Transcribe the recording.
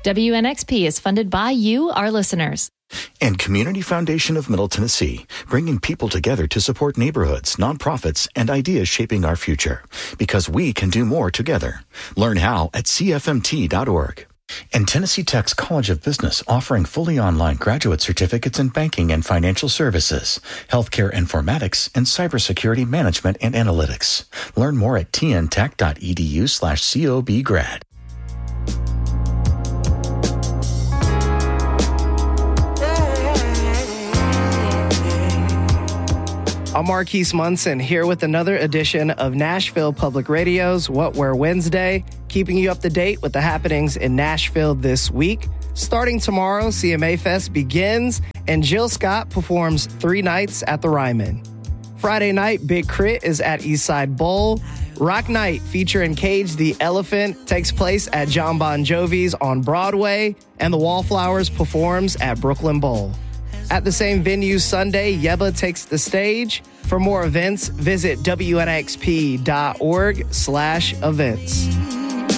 WNXP is funded by you, our listeners. And Community Foundation of Middle Tennessee, bringing people together to support neighborhoods, nonprofits, and ideas shaping our future. Because we can do more together. Learn how at cfmt.org. And Tennessee Tech's College of Business, offering fully online graduate certificates in banking and financial services, healthcare informatics, and cybersecurity management and analytics. Learn more at tntech.edu/cobgrad. I'm Marquise Munson here with another edition of Nashville Public Radio's What Where Wednesday, keeping you up to date with the happenings in Nashville this week. Starting tomorrow, CMA Fest begins, and Jill Scott performs 3 nights at the Ryman. Friday night, Big Crit is at Eastside Bowl. Rock Night featuring Cage the Elephant takes place at John Bon Jovi's on Broadway, and the Wallflowers performs at Brooklyn Bowl. At the same venue Sunday, Yebba takes the stage. For more events, visit WNXP.org/events.